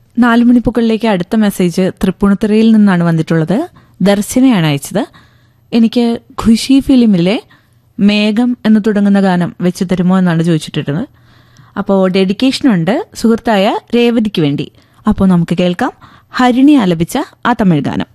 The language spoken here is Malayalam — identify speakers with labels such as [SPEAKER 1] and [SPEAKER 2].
[SPEAKER 1] നാലുമണിപ്പൂക്കളിലേക്ക് അടുത്ത മെസ്സേജ് തൃപ്പൂണിത്തുറയിൽ നിന്നാണ് വന്നിട്ടുള്ളത്. ദർശനയാണ് അയച്ചത്. എനിക്ക് ഖുഷി ഫിലിമിലെ മേഘം എന്ന് തുടങ്ങുന്ന ഗാനം വെച്ച് തരുമോ എന്നാണ് ചോദിച്ചിട്ടുള്ളത്. അപ്പോൾ ഡെഡിക്കേഷനുണ്ട് സുഹൃത്തായ രേവതിക്ക് വേണ്ടി. അപ്പോൾ നമുക്ക് കേൾക്കാം ഹരിണി ആലപിച്ച ആ തമിഴ് ഗാനം.